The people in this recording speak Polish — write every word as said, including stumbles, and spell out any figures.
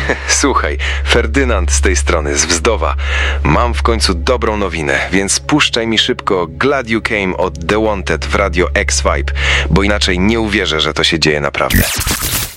Słuchaj, Ferdynand z tej strony, z Wzdowa. Mam w końcu dobrą nowinę, więc puszczaj mi szybko Glad You Came od The Wanted w Radio X-Vibe, bo inaczej nie uwierzę, że to się dzieje naprawdę.